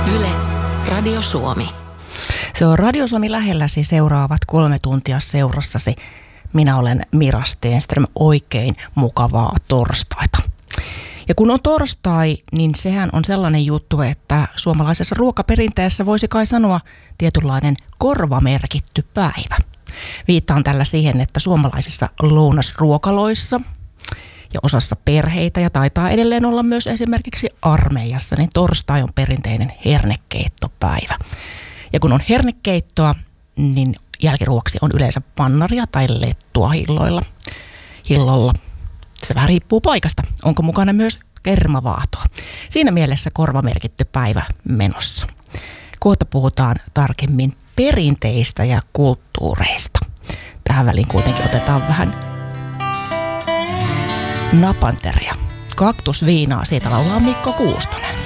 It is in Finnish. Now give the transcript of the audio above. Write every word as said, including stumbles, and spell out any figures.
Yle, Radio Suomi. Se on Radio Suomi lähelläsi seuraavat kolme tuntia seurassasi. Minä olen Mira Stenström. Oikein mukavaa torstaita. Ja kun on torstai, niin sehän on sellainen juttu, että suomalaisessa ruokaperinteessä voisi kai sanoa tietynlainen korvamerkitty päivä. Viittaan tällä siihen, että suomalaisissa lounasruokaloissa ja osassa perheitä ja taitaa edelleen olla myös esimerkiksi armeijassa, niin torstai on perinteinen hernekeittopäivä. Ja kun on hernekeittoa, niin jälkiruoksi on yleensä pannaria tai lettua hilloilla. hillolla. Se vähän riippuu paikasta. Onko mukana myös kermavaahtoa? Siinä mielessä korvamerkitty päivä menossa. Kohta puhutaan tarkemmin perinteistä ja kulttuureista. Tähän väliin kuitenkin otetaan vähän napanteria. Kaktusviinaa, siitä laulaa Mikko Kuustonen.